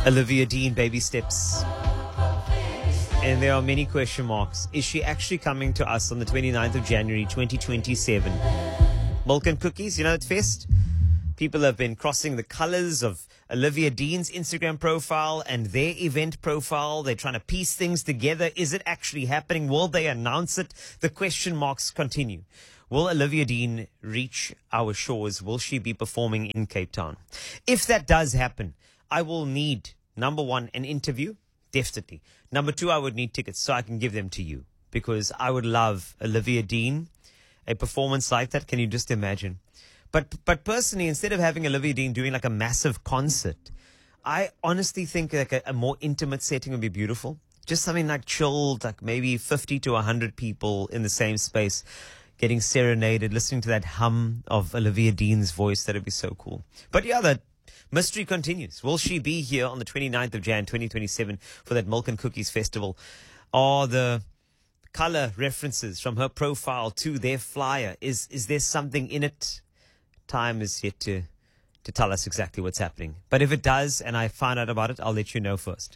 Olivia Dean, baby steps. And there are many question marks. Is she actually coming to us on the 29th of January, 2027? Milk and cookies, you know, at Fest. People have been crossing the colors of Olivia Dean's Instagram profile and their event profile. They're trying to piece things together. Is it actually happening? Will they announce it? The question marks continue. Will Olivia Dean reach our shores? Will she be performing in Cape Town? If that does happen, I will need, number one, an interview. Definitely. Number two, I would need tickets so I can give them to you, because I would love Olivia Dean, a performance like that. Can you just imagine? But personally, instead of having Olivia Dean doing like a massive concert, I honestly think like a more intimate setting would be beautiful. Just something like chilled, like maybe 50 to 100 people in the same space, getting serenaded, listening to that hum of Olivia Dean's voice. That would be so cool. But yeah, the mystery continues. Will she be here on the 29th of Jan 2027 for that Milk and Cookies Festival? Are the color references from her profile to their flyer, is there something in it? Time is yet to tell us exactly what's happening. But if it does, and I find out about it, I'll let you know first.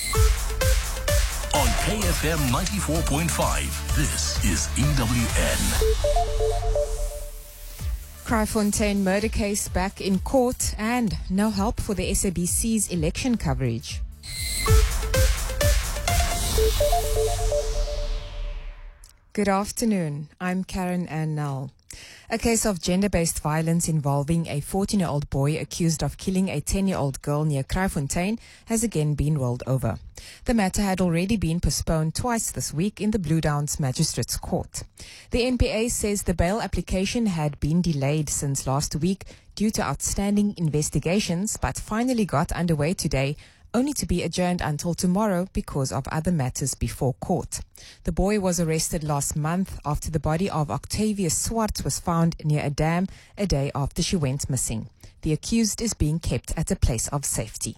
On KFM 94.5, this is EWN. Kraaifontein murder case back in court, and no help for the SABC's election coverage. Good afternoon. I'm Karen Annell. A case of gender-based violence involving a 14-year-old boy accused of killing a 10-year-old girl near Kraaifontein has again been rolled over. The matter had already been postponed twice this week in the Blue Downs Magistrates Court. The NPA says the bail application had been delayed since last week due to outstanding investigations, but finally got underway today, only to be adjourned until tomorrow because of other matters before court. The boy was arrested last month after the body of Octavius Swart was found near a dam a day after she went missing. The accused is being kept at a place of safety.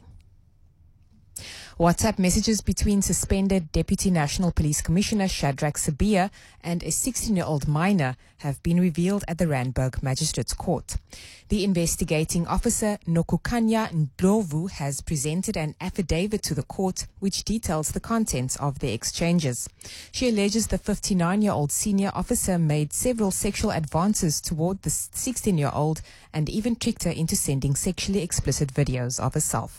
WhatsApp messages between suspended Deputy National Police Commissioner Shadrack Sibiya and a 16-year-old minor have been revealed at the Randburg Magistrates Court. The investigating officer, Nokukanya Ndlovu, has presented an affidavit to the court which details the contents of the exchanges. She alleges the 59-year-old senior officer made several sexual advances toward the 16-year-old and even tricked her into sending sexually explicit videos of herself.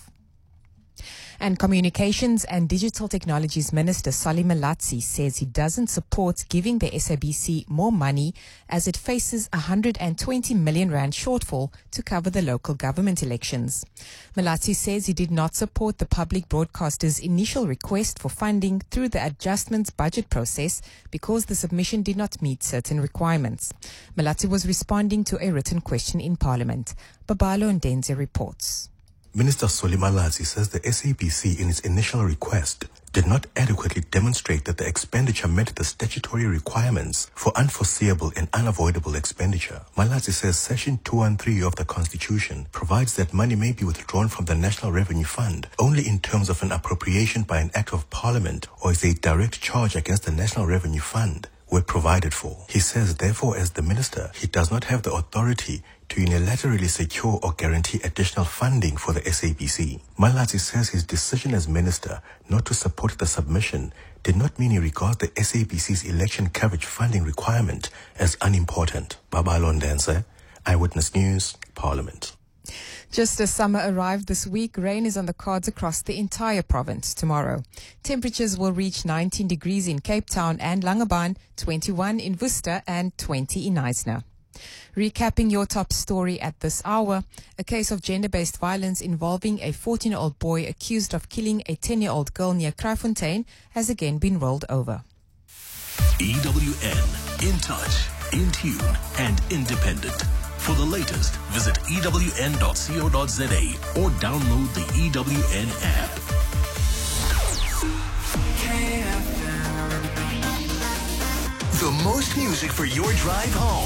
And Communications and Digital Technologies Minister Solly Malatsi says he doesn't support giving the SABC more money as it faces 120 million rand shortfall to cover the local government elections. Malatsi says he did not support the public broadcaster's initial request for funding through the adjustments budget process because the submission did not meet certain requirements. Malatsi was responding to a written question in Parliament. Babalo Ndenze reports. Minister Solly Malatsi says the SABC in its initial request did not adequately demonstrate that the expenditure met the statutory requirements for unforeseeable and unavoidable expenditure. Malatsi says Section 213 of the Constitution provides that money may be withdrawn from the National Revenue Fund only in terms of an appropriation by an Act of Parliament or as a direct charge against the National Revenue Fund were provided for. He says, therefore, as the minister, he does not have the authority to unilaterally secure or guarantee additional funding for the SABC. Malatsi says his decision as minister not to support the submission did not mean he regards the SABC's election coverage funding requirement as unimportant. Babalo Ndenze, Eyewitness News, Parliament. Just as summer arrived this week, rain is on the cards across the entire province tomorrow. Temperatures will reach 19 degrees in Cape Town and Langebaan, 21 in Worcester and 20 in Knysna. Recapping your top story at this hour, a case of gender-based violence involving a 14-year-old boy accused of killing a 10-year-old girl near Kraaifontein has again been rolled over. EWN, in touch, in tune, and independent. For the latest, visit ewn.co.za or download the EWN app. The most music for your drive home.